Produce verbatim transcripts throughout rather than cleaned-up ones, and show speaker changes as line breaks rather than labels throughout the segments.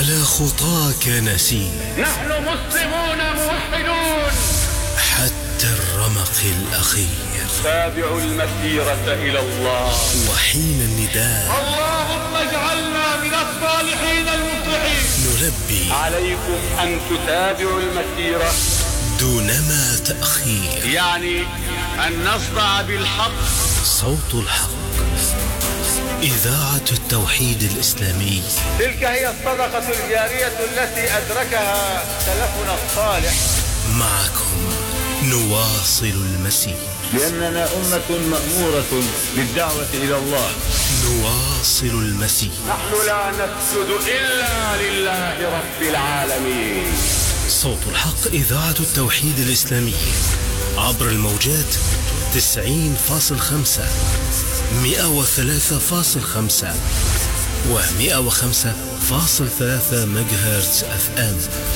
على خطاك نسير،
نحن مسلمون موحدون
حتى الرمق الأخير.
تابعوا المسيرة إلى الله.
وحين النداء
اللهم اجعلنا من الصالحين المفلحين
نلبي
عليكم أن تتابعوا المسيرة
دونما تأخير،
يعني أن نصدع بالحق.
صوت الحق، إذاعة التوحيد الإسلامي.
تلك هي الصدقة الجارية التي أدركها سلفنا الصالح.
معكم نواصل المسير،
لأننا أمة مأمورة بالدعوة إلى الله.
نواصل المسير.
نحن لا نسجد إلا لله رب العالمين.
صوت الحق، إذاعة التوحيد الإسلامي، عبر الموجات تسعين فاصل خمسة، مئة وثلاثة فاصل خمسة ومئة وخمسة فاصل ثلاثة ميجاهرتز اف ام.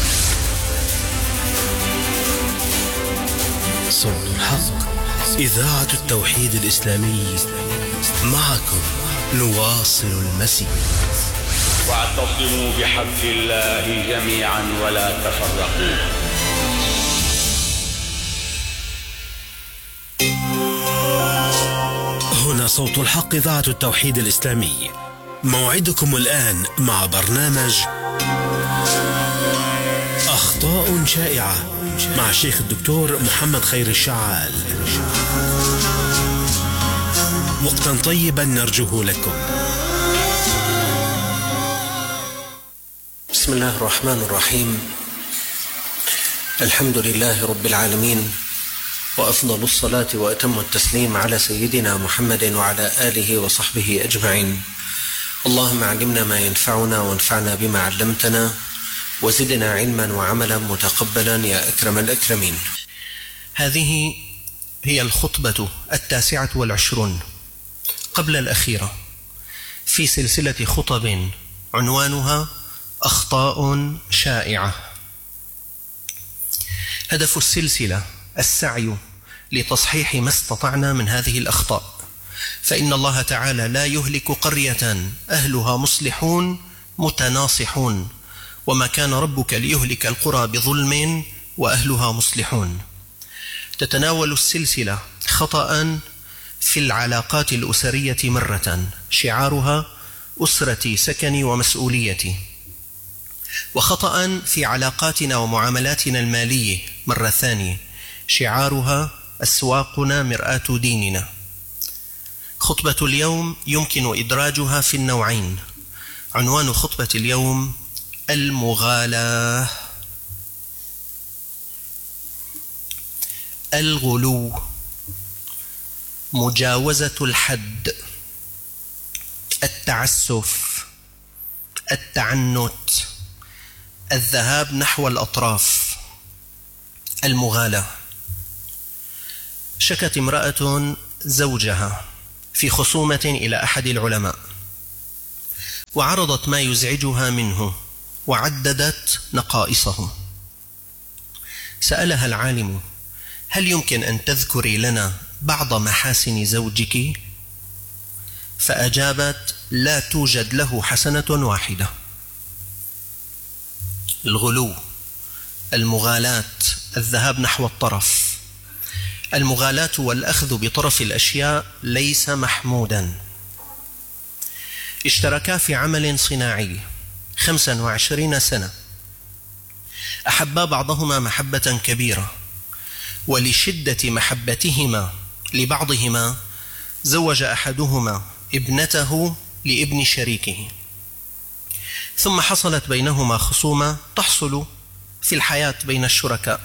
صوت الحق، إذاعة التوحيد الإسلامي، معكم نواصل المسير.
واعتصموا بحبل الله جميعا ولا تفرقوا.
هنا صوت الحق، إذاعة التوحيد الإسلامي. موعدكم الآن مع برنامج أخطاء شائعة مع الشيخ الدكتور محمد خير الشعال. وقتا طيبا نرجوه لكم.
بسم الله الرحمن الرحيم. الحمد لله رب العالمين، وأفضل الصلاة وأتم التسليم على سيدنا محمد وعلى آله وصحبه أجمعين. اللهم علمنا ما ينفعنا وانفعنا بما علمتنا، وزدنا علما وعملا متقبلا يا أكرم الأكرمين. هذه هي الخطبة التاسعة والعشرون قبل الأخيرة في سلسلة خطب عنوانها أخطاء شائعة. هدف السلسلة السعي لتصحيح ما استطعنا من هذه الأخطاء، فإن الله تعالى لا يهلك قرية أهلها مصلحون متناصحون، وما كان ربك ليهلك القرى بظلم وأهلها مصلحون. تتناول السلسلة خطأ في العلاقات الأسرية مرة، شعارها أسرتي سكني ومسؤوليتي، وخطأ في علاقاتنا ومعاملاتنا المالية مرة ثانية، شعارها أسواقنا مرآة ديننا. خطبة اليوم يمكن إدراجها في النوعين. عنوان خطبة اليوم المغالاة، الغلو، مجاوزة الحد، التعسف، التعنت، الذهاب نحو الأطراف. المغالاة. شكت امرأة زوجها في خصومة إلى أحد العلماء، وعرضت ما يزعجها منه وعددت نقائصه. سألها العالم: هل يمكن أن تذكري لنا بعض محاسن زوجك؟ فأجابت: لا توجد له حسنة واحدة. الغلو، المغالاة، الذهاب نحو الطرف. المغالاة والأخذ بطرف الأشياء ليس محمودا. اشتركا في عمل صناعي خمسا وعشرين سنة، أحبا بعضهما محبة كبيرة، ولشدة محبتهما لبعضهما زوج أحدهما ابنته لابن شريكه، ثم حصلت بينهما خصومة تحصل في الحياة بين الشركاء،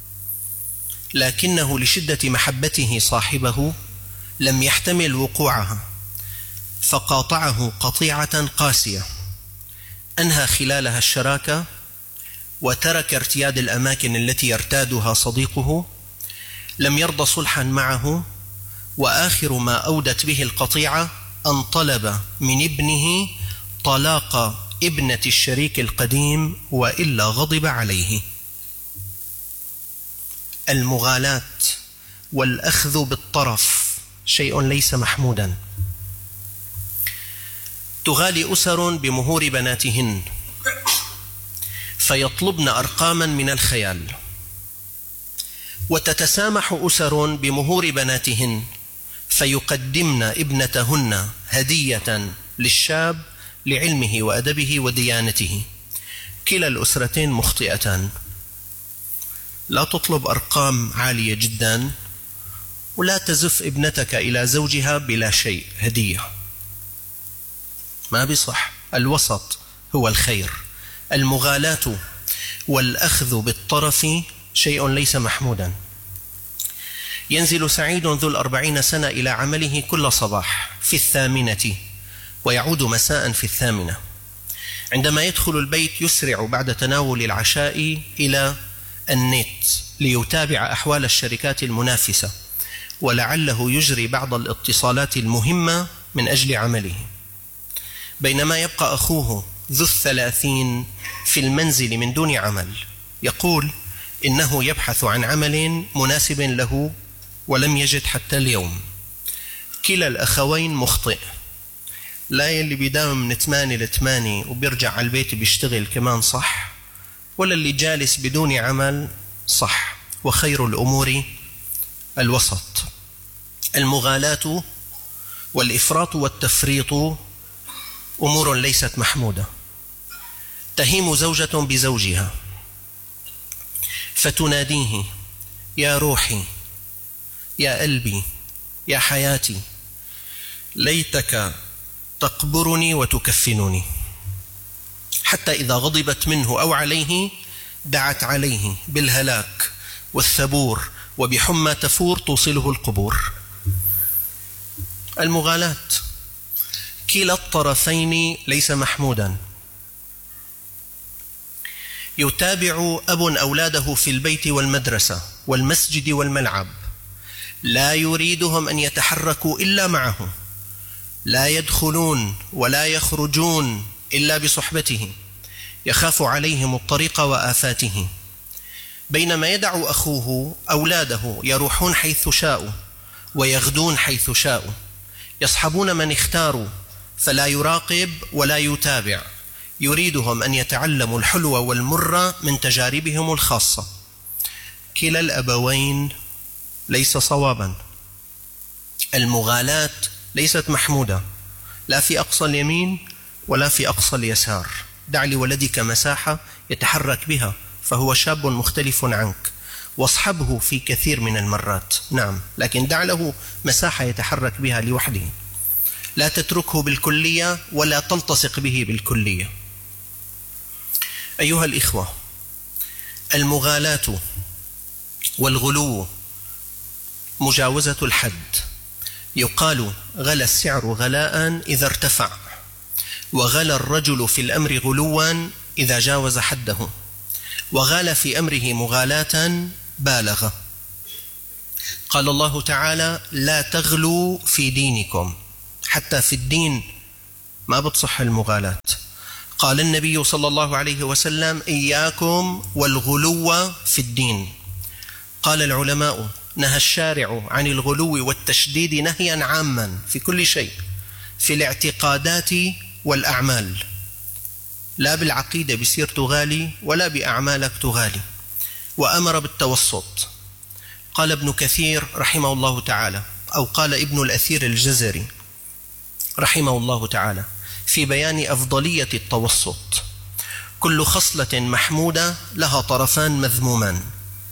لكنه لشدة محبته صاحبه لم يحتمل وقوعها، فقاطعه قطيعة قاسية، أنهى خلالها الشراكة وترك ارتياد الأماكن التي يرتادها صديقه، لم يرضى صلحا معه، وآخر ما أودت به القطيعة أن طلب من ابنه طلاق ابنة الشريك القديم، وإلا غضب عليه. المغالاة والأخذ بالطرف شيء ليس محمودا. تغالي أسر بمهور بناتهن،
فيطلبن أرقاما من الخيال، وتتسامح أسر بمهور بناتهن فيقدمن ابنتهن هدية للشاب لعلمه وأدبه وديانته. كلا الأسرتين مخطئتان. لا تطلب أرقام عالية جدا، ولا تزف ابنتك إلى زوجها بلا شيء هدية، ما بصح. الوسط هو الخير. المغالاة والأخذ بالطرف شيء ليس محمودا. ينزل سعيد ذو الأربعين سنة إلى عمله كل صباح في الثامنة، ويعود مساء في الثامنة. عندما يدخل البيت يسرع بعد تناول العشاء إلى النت ليتابع أحوال الشركات المنافسة، ولعله يجري بعض الاتصالات المهمة من أجل عمله، بينما يبقى أخوه ذو الثلاثين في المنزل من دون عمل، يقول إنه يبحث عن عمل مناسب له ولم يجد حتى اليوم. كلا الأخوين مخطئ. لا يلي بيداوم من ثمانية لثمانية وبيرجع على البيت بيشتغل كمان صح، ولا اللي جالس بدون عمل صح. وخير الأمور الوسط. المغالاة والإفراط والتفريط أمور ليست محمودة. تهيم زوجة بزوجها فتناديه: يا روحي، يا قلبي، يا حياتي، ليتك تقبرني وتكفنني. حتى إذا غضبت منه أو عليه دعت عليه بالهلاك والثبور وبحمى تفور توصله القبور. المغالاة كلا الطرفين ليس محمودا. يتابع أب أولاده في البيت والمدرسة والمسجد والملعب، لا يريدهم أن يتحركوا إلا معه، لا يدخلون ولا يخرجون إلا بصحبته، يخاف عليهم الطريق وآفاته. بينما يدع أخوه أولاده يروحون حيث شاءوا ويغدون حيث شاءوا، يصحبون من اختاروا، فلا يراقب ولا يتابع، يريدهم أن يتعلموا الحلو والمر من تجاربهم الخاصة. كلا الأبوين ليس صوابا. المغالاة ليست محمودة، لا في أقصى اليمين ولا في أقصى اليسار. دع لولدك مساحة يتحرك بها، فهو شاب مختلف عنك، واصحبه في كثير من المرات، نعم، لكن دع له مساحة يتحرك بها لوحده. لا تتركه بالكلية ولا تلتصق به بالكلية. أيها الإخوة، المغالاة والغلو مجاوزة الحد. يقال: غلى السعر غلاء إذا ارتفع، وغلى الرجل في الأمر غلوا إذا جاوز حده، وغال في أمره مغالاة بالغ. قال الله تعالى: لا تغلوا في دينكم. حتى في الدين ما بتصح المغالاة. قال النبي صلى الله عليه وسلم: إياكم والغلو في الدين. قال العلماء: نهى الشارع عن الغلو والتشديد نهيا عاما في كل شيء، في الاعتقادات والأعمال. لا بالعقيدة بصير تغالي ولا بأعمالك تغالي. وأمر بالتوسط. قال ابن كثير رحمه الله تعالى، أو قال ابن الأثير الجزري رحمه الله تعالى في بيان أفضلية التوسط: كل خصلة محمودة لها طرفان مذمومان.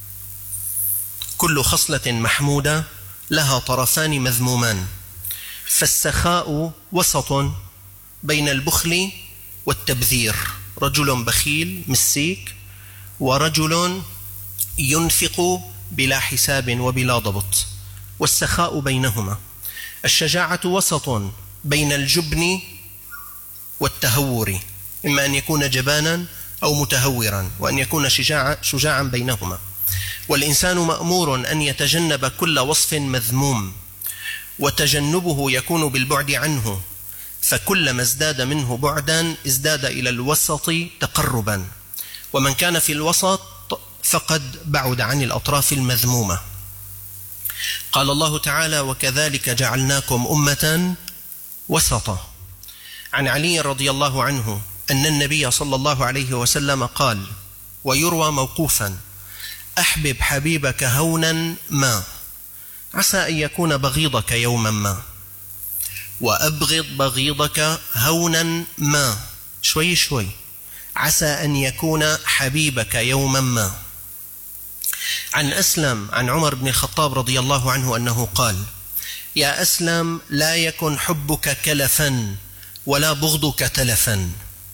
كل خصلة محمودة لها طرفان مذمومان، فالسخاء وسط بين البخل والتبذير. رجل بخيل مسيك، ورجل ينفق بلا حساب وبلا ضبط، والسخاء بينهما. الشجاعة وسط بين الجبن والتهور، إما أن يكون جبانا أو متهورا، وأن يكون شجاعا, شجاعا بينهما. والإنسان مأمور أن يتجنب كل وصف مذموم، وتجنبه يكون بالبعد عنه، فكلما ازداد منه بعدا ازداد إلى الوسط تقربا، ومن كان في الوسط فقد بعد عن الأطراف المذمومة. قال الله تعالى: وكذلك جعلناكم أمة وسطا. عن علي رضي الله عنه أن النبي صلى الله عليه وسلم قال: ويروى موقوفا: أحبب حبيبك هونا ما عسى أن يكون بغيضك يوما ما، وأبغض بغيضك هونا ما شوي شوي عسى أن يكون حبيبك يوما ما. عن أسلم عن عمر بن الخطاب رضي الله عنه أنه قال: يا أسلم لا يكن حبك كلفا ولا بغضك تلفا.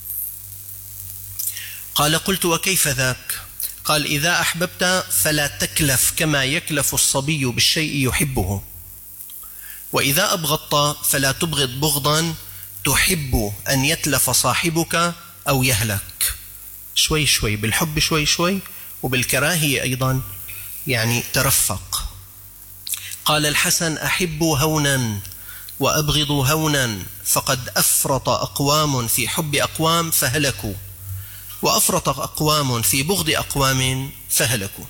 قال: قلت: وكيف ذاك؟ قال: إذا أحببت فلا تكلف كما يكلف الصبي بالشيء يحبه، وإذا أبغضت فلا تبغض بغضا تحب أن يتلف صاحبك أو يهلك. شوي شوي، بالحب شوي شوي، وبالكراهية أيضا يعني ترفق. قال الحسن: أحبوا هونا وأبغضوا هونا، فقد أفرط أقوام في حب أقوام فهلكوا، وأفرط أقوام في بغض أقوام فهلكوا.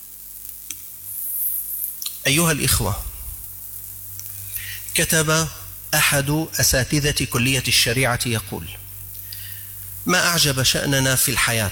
أيها الإخوة، كتب أحد أساتذة كلية الشريعة يقول: ما أعجب شأننا في الحياة،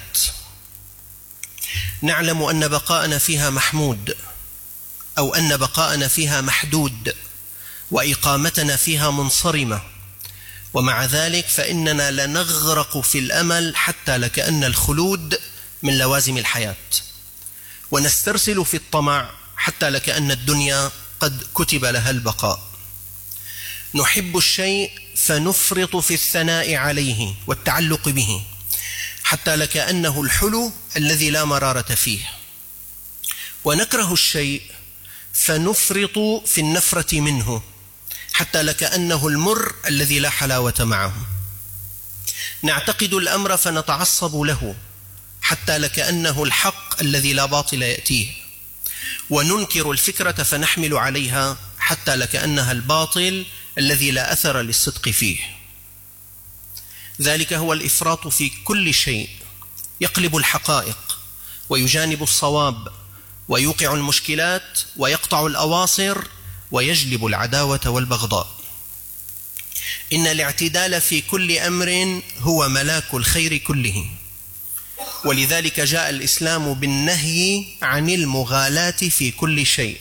نعلم أن بقاءنا فيها محمود، أو أن بقاءنا فيها محدود، وإقامتنا فيها منصرمة، ومع ذلك فإننا لنغرق في الأمل حتى لكأن الخلود من لوازم الحياة، ونسترسل في الطمع حتى لكأن الدنيا قد كتب لها البقاء. نحب الشيء فنفرط في الثناء عليه والتعلق به حتى لكأنه الحلو الذي لا مرارة فيه، ونكره الشيء فنفرط في النفرة منه حتى لكأنه المر الذي لا حلاوة معه. نعتقد الأمر فنتعصب له حتى لكأنه الحق الذي لا باطل يأتيه، وننكر الفكرة فنحمل عليها حتى لكأنها الباطل الذي لا أثر للصدق فيه. ذلك هو الإفراط في كل شيء، يقلب الحقائق ويجانب الصواب، ويوقع المشكلات ويقطع الأواصر، ويجلب العداوة والبغضاء. إن الاعتدال في كل أمر هو ملاك الخير كله، ولذلك جاء الإسلام بالنهي عن المغالاة في كل شيء.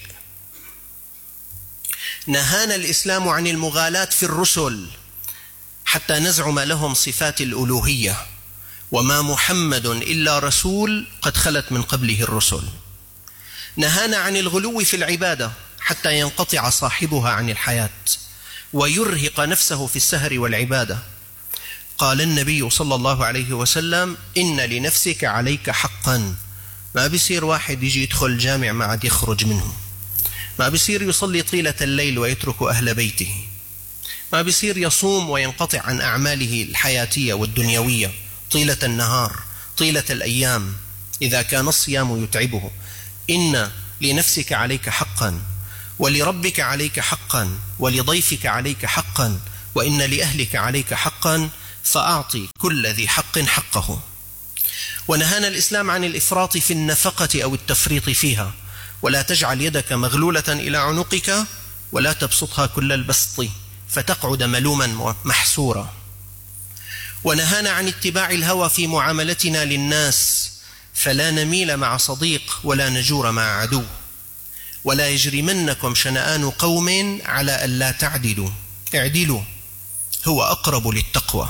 نهانا الإسلام عن المغالاة في الرسل حتى نزعم لهم صفات الألوهية، وما محمد إلا رسول قد خلت من قبله الرسل. نهانا عن الغلو في العبادة حتى ينقطع صاحبها عن الحياة ويرهق نفسه في السهر والعبادة. قال النبي صلى الله عليه وسلم: إن لنفسك عليك حقا. ما بيصير واحد يجي يدخل الجامع ما عاد يخرج منه، ما بيصير يصلي طيلة الليل ويترك أهل بيته، ما بيصير يصوم وينقطع عن أعماله الحياتية والدنيوية طيلة النهار طيلة الأيام إذا كان الصيام يتعبه. إن لنفسك عليك حقا، ولربك عليك حقا، ولضيفك عليك حقا، وإن لأهلك عليك حقا، فأعطي كل ذي حق حقه. ونهانا الإسلام عن الإفراط في النفقة أو التفريط فيها، ولا تجعل يدك مغلولة إلى عنقك ولا تبسطها كل البسط فتقعد ملوما محسورا. ونهانا عن اتباع الهوى في معاملتنا للناس، فلا نميل مع صديق ولا نجور مع عدو. ولا يجرمنكم شنآن قوم على ألا تعدلوا، اعدلوا هو أقرب للتقوى.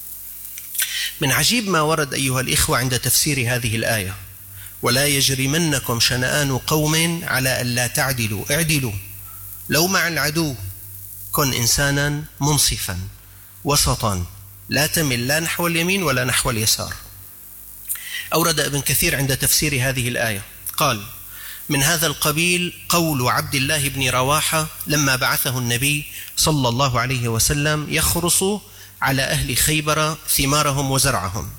من عجيب ما ورد أيها الإخوة عند تفسير هذه الآية: ولا يجرمنكم شنآن قوم على ألا تعدلوا، اعدلوا. لو مع العدو كن إنسانا منصفا وسطا، لا تمل لا نحو اليمين ولا نحو اليسار. أورد ابن كثير عند تفسير هذه الآية قال: من هذا القبيل قول عبد الله بن رواحة لما بعثه النبي صلى الله عليه وسلم يخرص على أهل خيبر ثمارهم وزرعهم.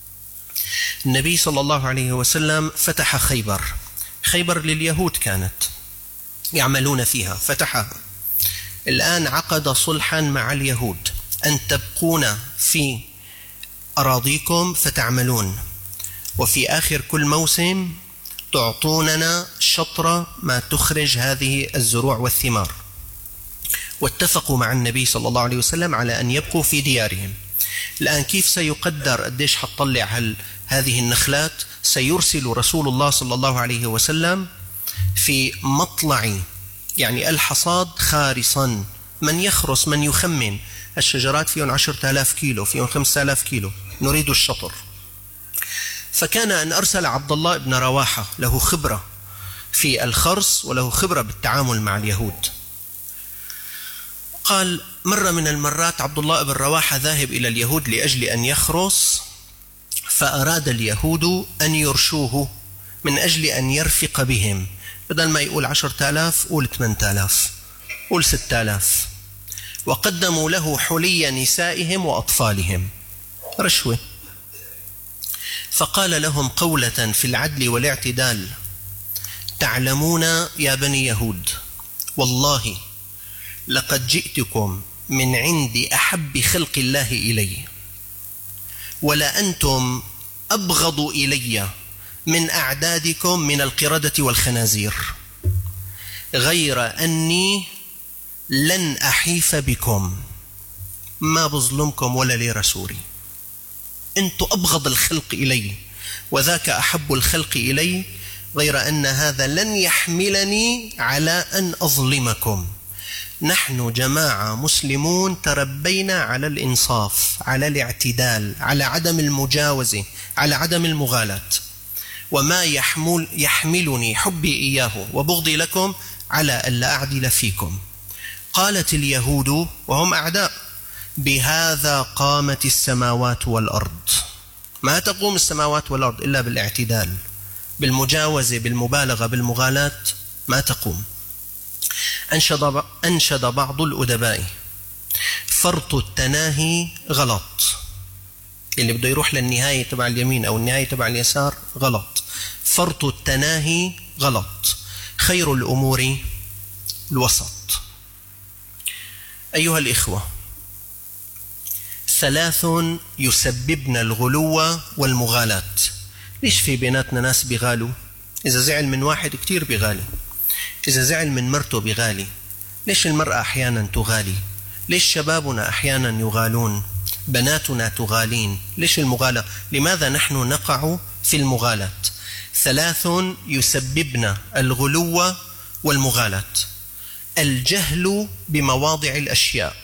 النبي صلى الله عليه وسلم فتح خيبر، خيبر لليهود كانت يعملون فيها، فتحها. الآن عقد صلحا مع اليهود أن تبقون في أراضيكم فتعملون، وفي آخر كل موسم تعطوننا شطر ما تخرج هذه الزروع والثمار. واتفقوا مع النبي صلى الله عليه وسلم على أن يبقوا في ديارهم. الآن كيف سيقدر قديش حتطلع هذه النخلات سيرسل رسول الله صلى الله عليه وسلم في مطلع يعني الحصاد خارصا. من يخرص من يخمن الشجرات فيهم عشرة آلاف كيلو، فيهم خمسة آلاف كيلو، نريد الشطر. فكان أن أرسل عبد الله بن رواحة له خبرة في الخرص وله خبرة بالتعامل مع اليهود. قال مرة من المرات عبد الله بن رواحة ذاهب إلى اليهود لأجل أن يخرص، فأراد اليهود أن يرشوه من أجل أن يرفق بهم، بدل ما يقول عشرة آلاف قول ثمانية آلاف قول ستة آلاف، وقدموا له حلي نسائهم وأطفالهم رشوة. فقال لهم قولة في العدل والاعتدال: تعلمون يا بني يهود والله لقد جئتكم من عند أحب خلق الله إلي، ولا أنتم أبغض إلي من أعدادكم من القردة والخنازير، غير أني لن أحيف بكم، ما بظلمكم ولا لي رسولي، أنتم أبغض الخلق إلي وذاك أحب الخلق إلي، غير أن هذا لن يحملني على أن أظلمكم. نحن جماعة مسلمون تربينا على الإنصاف، على الاعتدال، على عدم المجاوزة، على عدم المغالاة، وما يحمل يحملني حبي إياه وبغضي لكم على ألا أعدل فيكم. قالت اليهود وهم أعداء: بهذا قامت السماوات والأرض. ما تقوم السماوات والأرض إلا بالاعتدال، بالمجاوزة، بالمبالغة، بالمغالاة ما تقوم. أنشد, أنشد بعض الأدباء: فرط التناهي غلط، اللي بده يروح للنهاية تبع اليمين أو النهاية تبع اليسار غلط. فرط التناهي غلط، خير الأمور الوسط. أيها الإخوة، ثلاث يسببن الغلو والمغالاة. ليش في بيناتنا ناس بيغالوا؟ إذا زعل من واحد كتير بيغالي، إذا زعل من مرته بيغالي. ليش المرأة أحيانا تغالي؟ ليش شبابنا أحيانا يغالون؟ بناتنا تغالين. ليش المغالاة؟ لماذا نحن نقع في المغالاة؟ ثلاث يسببن الغلو والمغالاة: الجهل بمواضع الأشياء،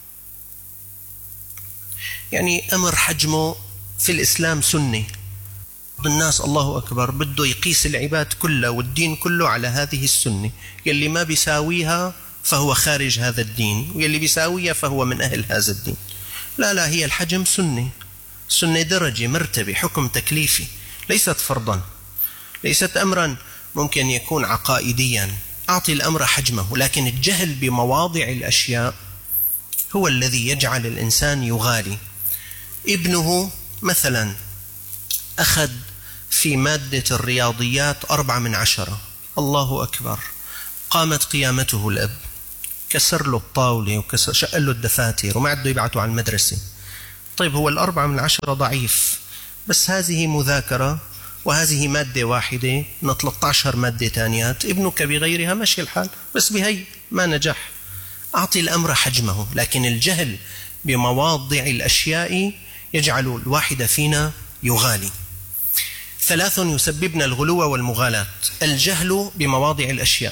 يعني أمر حجمه في الإسلام سنة، الناس الله أكبر بده يقيس العباد كلها والدين كله على هذه السنة، يلي ما بيساويها فهو خارج هذا الدين، ويلي بيساويها فهو من أهل هذا الدين. لا لا، هي الحجم سنة، سنة درجة، مرتبة، حكم تكليفي، ليست فرضا، ليست أمرا ممكن يكون عقائديا. أعطي الأمر حجمه، لكن الجهل بمواضع الأشياء هو الذي يجعل الإنسان يغالي. ابنه مثلا أخذ في مادة الرياضيات أربعة من عشرة، الله أكبر، قامت قيامته. الأب كسر له الطاولة وكسر شق له الدفاتر وما عده يبعته على المدرسة. طيب هو الأربعة من عشرة ضعيف، بس هذه مذاكرة وهذه مادة واحدة من ثلاثة عشر مادة تانيات، ابنك بغيرها ماشي الحال، بس بهي ما نجح. أعطي الأمر حجمه، لكن الجهل بمواضع الأشياء يجعل الواحد فينا يغالي. ثلاث يسببن الغلو والمغالاة: الجهل بمواضع الأشياء،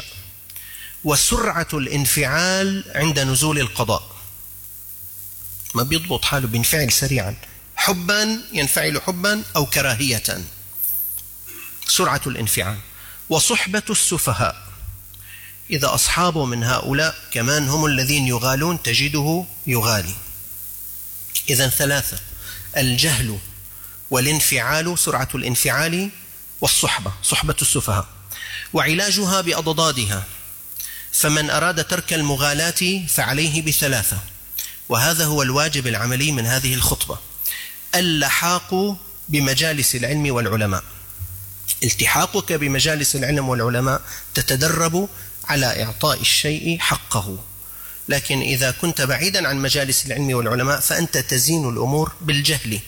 وسرعة الانفعال عند نزول القضاء، ما بيضبط حاله، بينفعل سريعا، حبا ينفعل حبا أو كراهية، سرعة الانفعال. وصحبة السفهاء، إذا أصحابه من هؤلاء كمان هم الذين يغالون تجده يغالي. إذن ثلاثة: الجهل والانفعال، سرعة الانفعال، والصحبة، صحبة السفهاء. وعلاجها بأضدادها، فمن أراد ترك المغالاة فعليه بثلاثة، وهذا هو الواجب العملي من هذه الخطبة: اللحاق بمجالس العلم والعلماء. التحاقك بمجالس العلم والعلماء تتدرب على إعطاء الشيء حقه، لكن إذا كنت بعيدا عن مجالس العلم والعلماء فأنت تزين الأمور بالجهل.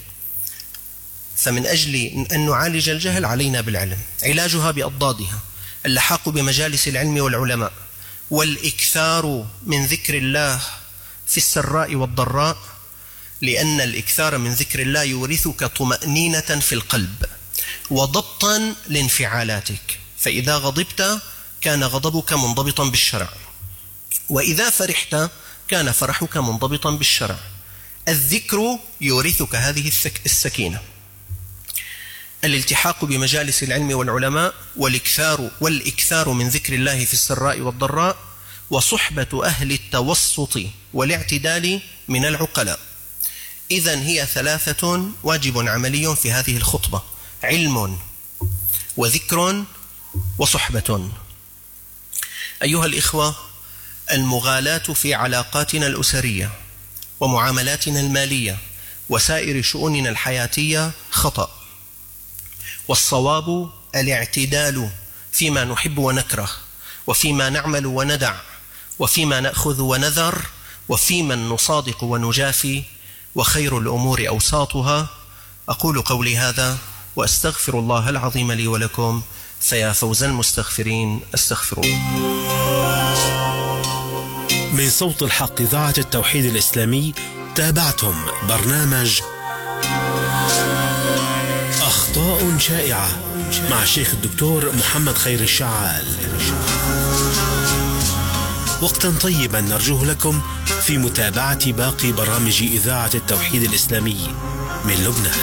فمن أجل أن نعالج الجهل علينا بالعلم. علاجها بأضدادها: اللحاق بمجالس العلم والعلماء، والإكثار من ذكر الله في السراء والضراء، لأن الإكثار من ذكر الله يورثك طمأنينة في القلب وضبطا لانفعالاتك، فإذا غضبت كان غضبك منضبطا بالشرع، وإذا فرحت كان فرحك منضبطا بالشرع. الذكر يورثك هذه السكينة. الالتحاق بمجالس العلم والعلماء والإكثار, والإكثار من ذكر الله في السراء والضراء، وصحبة أهل التوسط والاعتدال من العقلاء. إذن هي ثلاثة واجب عملي في هذه الخطبة: علم وذكر وصحبة. أيها الإخوة، المغالاة في علاقاتنا الأسرية ومعاملاتنا المالية وسائر شؤوننا الحياتية خطأ، والصواب الاعتدال فيما نحب ونكره، وفيما نعمل وندع، وفيما نأخذ ونذر، وفيما نصادق ونجافي، وخير الأمور أوساطها. أقول قولي هذا وأستغفر الله العظيم لي ولكم، فيا فوز المستغفرين، أستغفر الله.
من صوت الحق إذاعة التوحيد الإسلامي تابعتم برنامج أخطاء شائعة مع الشيخ الدكتور محمد خير الشعال. وقتا طيبا نرجوه لكم في متابعة باقي برامج إذاعة التوحيد الإسلامي من لبنان.